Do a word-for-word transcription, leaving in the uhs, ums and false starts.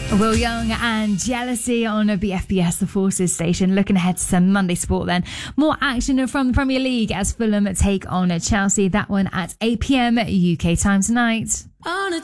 Will Young and Jealousy on a B F B S, the Forces station. Looking ahead to some Monday sport then. More action from the Premier League as Fulham take on Chelsea. That one at eight p.m. U K time tonight. On a